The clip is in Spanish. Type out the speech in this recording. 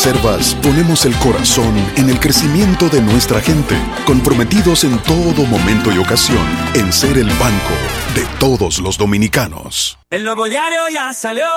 Banreservas ponemos el corazón en el crecimiento de nuestra gente, comprometidos en todo momento y ocasión en ser el banco de todos los dominicanos. El nuevo diario ya salió.